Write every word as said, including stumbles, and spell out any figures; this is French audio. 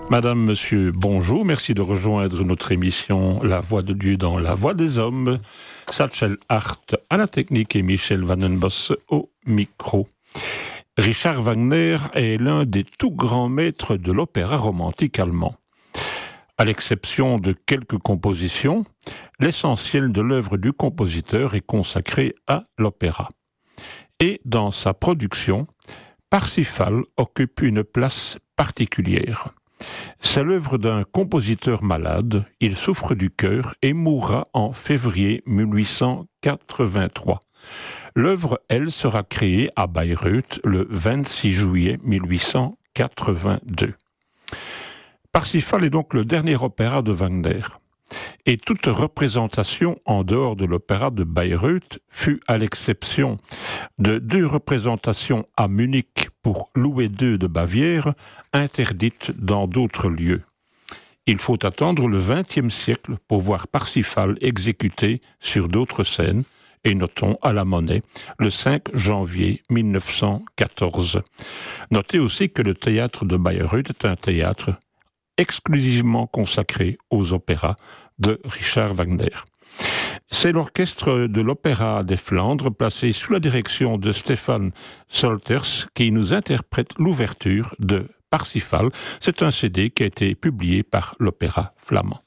Madame, monsieur, bonjour. Merci de rejoindre notre émission La Voix de Dieu dans la Voix des Hommes. Satchel Hart à la technique et Michel Vandenbos au micro. Richard Wagner est l'un des tout grands maîtres de l'opéra romantique allemand. À l'exception de quelques compositions, l'essentiel de l'œuvre du compositeur est consacré à l'opéra. Et dans sa production, Parsifal occupe une place particulière. C'est l'œuvre d'un compositeur malade, il souffre du cœur et mourra en février mille huit cent quatre-vingt-trois. L'œuvre, elle, sera créée à Bayreuth le vingt-six juillet mille huit cent quatre-vingt-deux. Parsifal est donc le dernier opéra de Wagner. Et toute représentation en dehors de l'opéra de Bayreuth fut, à l'exception de deux représentations à Munich pour Louis deux de Bavière, interdite dans d'autres lieux. Il faut attendre le vingtième siècle pour voir Parsifal exécuté sur d'autres scènes, et notons à la Monnaie, le cinq janvier mille neuf cent quatorze. Notez aussi que le théâtre de Bayreuth est un théâtre exclusivement consacré aux opéras de Richard Wagner. C'est l'orchestre de l'Opéra des Flandres, placé sous la direction de Stefan Solters, qui nous interprète l'ouverture de Parsifal. C'est un C D qui a été publié par l'Opéra flamand.